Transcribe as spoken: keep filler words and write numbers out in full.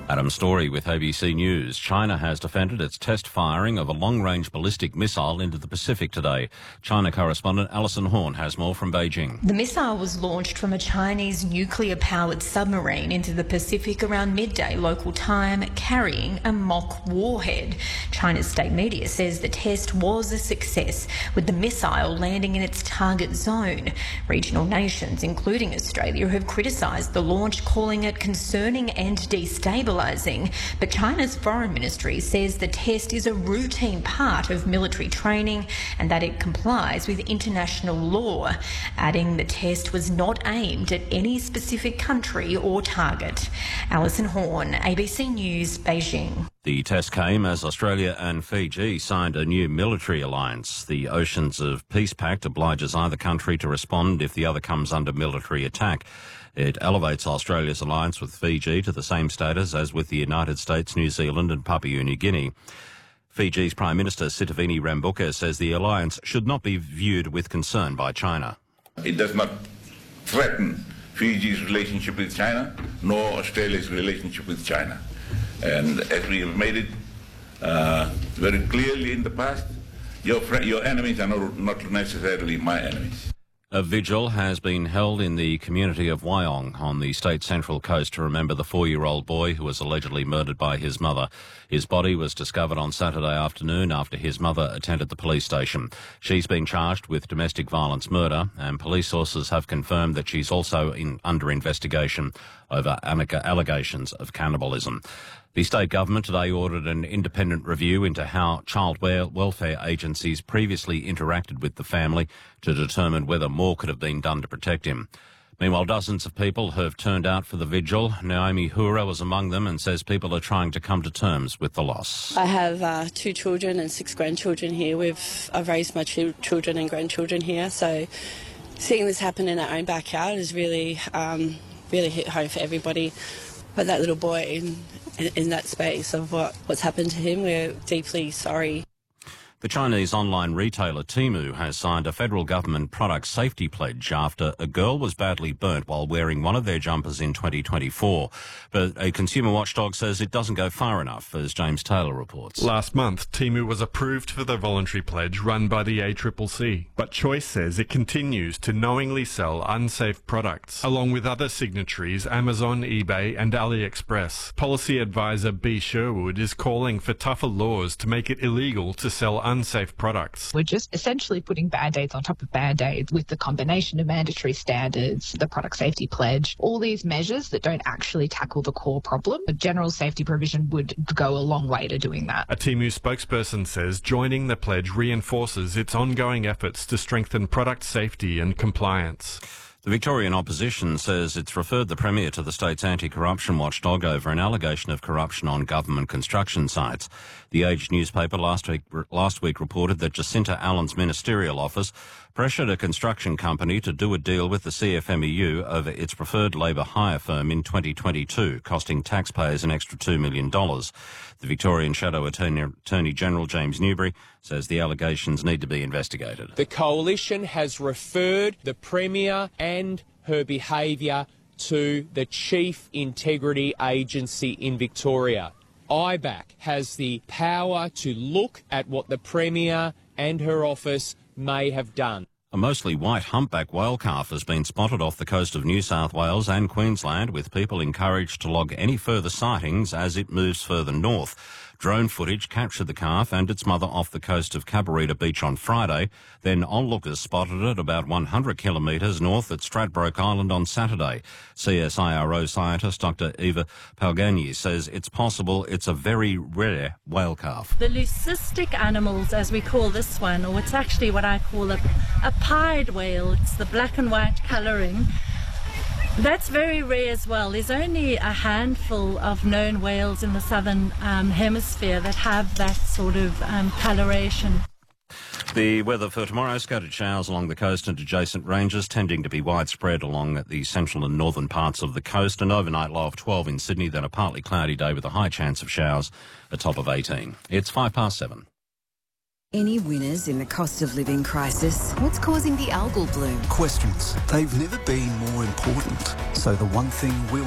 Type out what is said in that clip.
Adam Story with A B C News. China has defended its test firing of a long-range ballistic missile into the Pacific today. China correspondent Alison Horn has more from Beijing. The missile was launched from a Chinese nuclear-powered submarine into the Pacific around midday local time, carrying a mock warhead. China's state media says the test was a success, with the missile landing in its target zone. Regional nations, including Australia, have criticised the launch, calling it concerning and destabilising. But China's foreign ministry says the test is a routine part of military training and that it complies with international law, adding the test was not aimed at any specific country or target. Alison Horn, A B C News, Beijing. The test came as Australia and Fiji signed a new military alliance. The Oceans of Peace Pact obliges either country to respond if the other comes under military attack. It elevates Australia's alliance with Fiji to the same status as with the United States, New Zealand and Papua New Guinea. Fiji's Prime Minister Sitiveni Rabuka says the alliance should not be viewed with concern by China. It does not threaten Fiji's relationship with China, nor Australia's relationship with China. And as we have made it uh, very clearly in the past, your, fr- your enemies are not, not necessarily my enemies. A vigil has been held in the community of Wyong on the state central coast to remember the four-year-old boy who was allegedly murdered by his mother. His body was discovered on Saturday afternoon after his mother attended the police station. She's been charged with domestic violence murder, and police sources have confirmed that she's also in, under investigation over allegations of cannibalism. The state government today ordered an independent review into how child welfare agencies previously interacted with the family to determine whether more could have been done to protect him. Meanwhile, dozens of people have turned out for the vigil. Naomi Hura was among them and says people are trying to come to terms with the loss. I have uh, two children and six grandchildren here. We've I've raised my ch- children and grandchildren here, so seeing this happen in our own backyard is really, um, really hit home for everybody. But that little boy in, in, in that space of what, what's happened to him, we're deeply sorry. The Chinese online retailer Temu has signed a federal government product safety pledge after a girl was badly burnt while wearing one of their jumpers in twenty twenty-four. But a consumer watchdog says it doesn't go far enough, as James Taylor reports. Last month, Temu was approved for the voluntary pledge run by the A C C C. But Choice says it continues to knowingly sell unsafe products, along with other signatories Amazon, eBay and AliExpress. Policy advisor B. Sherwood is calling for tougher laws to make it illegal to sell unsafe products. We're just essentially putting band-aids on top of band-aids with the combination of mandatory standards, the product safety pledge, all these measures that don't actually tackle the core problem. A general safety provision would go a long way to doing that. A Temu spokesperson says joining the pledge reinforces its ongoing efforts to strengthen product safety and compliance. The Victorian opposition says it's referred the Premier to the state's anti-corruption watchdog over an allegation of corruption on government construction sites. The Age newspaper last week, last week reported that Jacinta Allen's ministerial office pressured a construction company to do a deal with the C F M E U over its preferred Labor hire firm in twenty twenty-two, costing taxpayers an extra two million dollars. The Victorian Shadow Attorney, Attorney General James Newbury says the allegations need to be investigated. The Coalition has referred the Premier and her behaviour to the Chief Integrity Agency in Victoria. I B A C has the power to look at what the Premier and her office may have done. A mostly white humpback whale calf has been spotted off the coast of New South Wales and Queensland, with people encouraged to log any further sightings as it moves further north. Drone footage captured the calf and its mother off the coast of Cabarita Beach on Friday. Then onlookers spotted it about one hundred kilometres north at Stradbroke Island on Saturday. C S I R O scientist Doctor Eva Palgani says it's possible it's a very rare whale calf. The leucistic animals, as we call this one, or it's actually what I call a, a pied whale, it's the black and white colouring. That's very rare as well. There's only a handful of known whales in the southern um, hemisphere that have that sort of um, coloration. The weather for tomorrow, scattered showers along the coast and adjacent ranges, tending to be widespread along the central and northern parts of the coast. An overnight low of twelve in Sydney, then a partly cloudy day with a high chance of showers, a top of eighteen. It's five past seven. Any winners in the cost of living crisis? What's causing the algal bloom? Questions. They've never been more important. So the one thing we'll